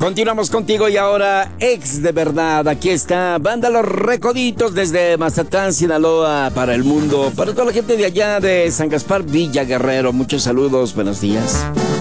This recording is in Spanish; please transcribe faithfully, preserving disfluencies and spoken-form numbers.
Continuamos contigo y ahora, ex de verdad, aquí está Banda Los Recoditos desde Mazatlán, Sinaloa, para el mundo, para toda la gente de allá de San Gaspar, Villa Guerrero. Muchos saludos, buenos días.